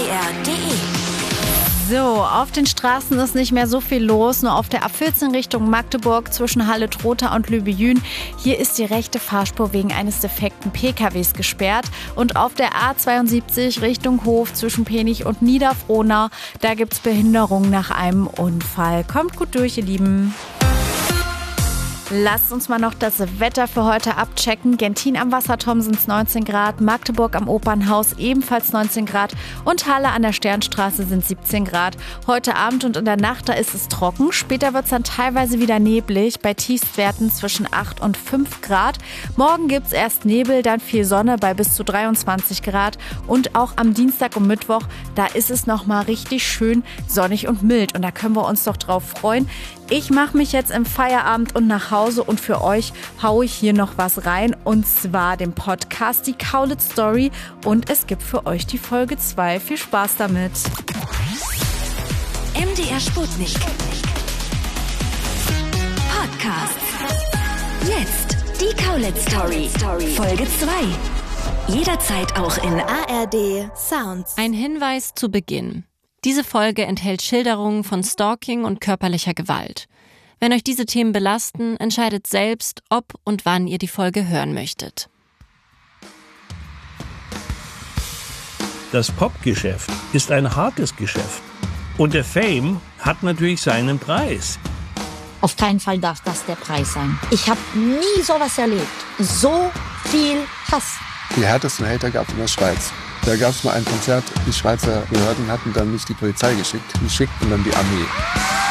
ndr.de. So, auf den Straßen ist nicht mehr so viel los, nur auf der A14 Richtung Magdeburg zwischen Halle-Trotha und Lübejün. Hier ist die rechte Fahrspur wegen eines defekten PKWs gesperrt. Und auf der A72 Richtung Hof zwischen Penich und Niederfrohnau, da gibt es Behinderung nach einem Unfall. Kommt gut durch, ihr Lieben. Lasst uns mal noch das Wetter für heute abchecken. Gentin am Wasserturm sind es 19 Grad, Magdeburg am Opernhaus ebenfalls 19 Grad und Halle an der Sternstraße sind 17 Grad. Heute Abend und in der Nacht, da ist es trocken. Später wird es dann teilweise wieder neblig, bei Tiefstwerten zwischen 8 und 5 Grad. Morgen gibt es erst Nebel, dann viel Sonne bei bis zu 23 Grad. Und auch am Dienstag und Mittwoch, da ist es nochmal richtig schön sonnig und mild. Und da können wir uns doch drauf freuen. Ich mache mich jetzt im Feierabend und nach Hause und für euch haue ich hier noch was rein und zwar den Podcast Die Kaulitz Story und es gibt für euch die Folge 2. Viel Spaß damit. MDR Sputnik Podcast. Jetzt die Kaulitz Story. Folge 2. Jederzeit auch in ARD Sounds. Ein Hinweis zu Beginn. Diese Folge enthält Schilderungen von Stalking und körperlicher Gewalt. Wenn euch diese Themen belasten, entscheidet selbst, ob und wann ihr die Folge hören möchtet. Das Popgeschäft ist ein hartes Geschäft. Und der Fame hat natürlich seinen Preis. Auf keinen Fall darf das der Preis sein. Ich habe nie sowas erlebt. So viel Hass. Die härtesten Hater gab es in der Schweiz. Da gab es mal ein Konzert, die Schweizer Behörden hatten dann nicht die Polizei geschickt, die schickten dann die Armee.